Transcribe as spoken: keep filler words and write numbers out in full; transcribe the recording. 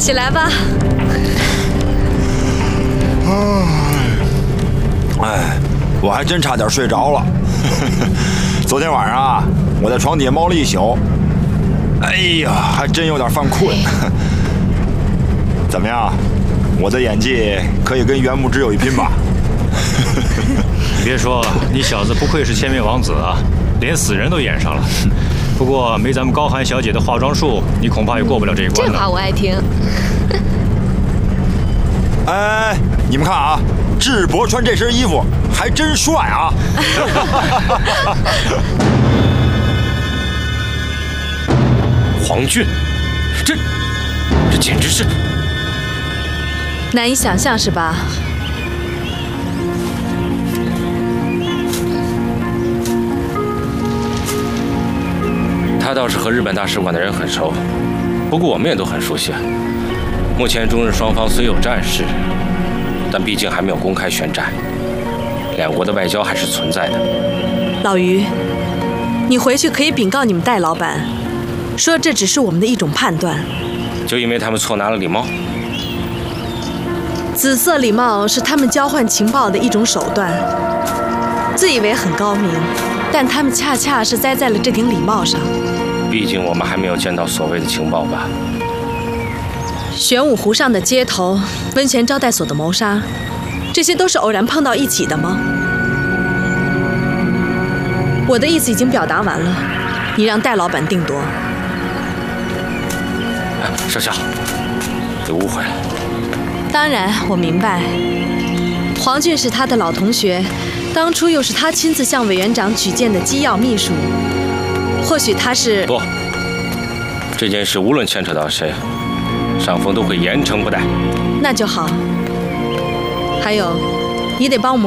起来吧。 哎，我还真差点睡着了。昨天晚上啊，我在床底下猫了一宿。哎呀，还真有点犯困。怎么样？我的演技可以跟袁牧之有一拼吧？ 你别说，你小子不愧是千面王子啊，连死人都演上了。不过没咱们高寒小姐的化妆术，你恐怕也过不了这一关了。 这话我爱听。 哎，你们看啊，智伯穿这身衣服还真帅啊！ 黄俊，这这简直是难以想象是吧？ 他倒是和日本大使馆的人很熟，不过我们也都很熟悉。目前中日双方虽有战事，但毕竟还没有公开宣战，两国的外交还是存在的。 老于，你回去可以禀告你们戴老板，说这只是我们的一种判断。 就因为他们错拿了礼帽？ 紫色礼帽是他们交换情报的一种手段，自以为很高明，但他们恰恰是栽在了这顶礼帽上。 毕竟我们还没有见到所谓的情报吧。 玄武湖上的街头、温泉招待所的谋杀，这些都是偶然碰到一起的吗？我的意思已经表达完了，你让戴老板定夺。 少校，你误会了。 当然，我明白。黄俊是他的老同学，当初又是他亲自向委员长举荐的机要秘书。或许他是…… 不，这件事无论牵扯到谁，上峰都会严惩不贷。 那就好。还有，你得帮我们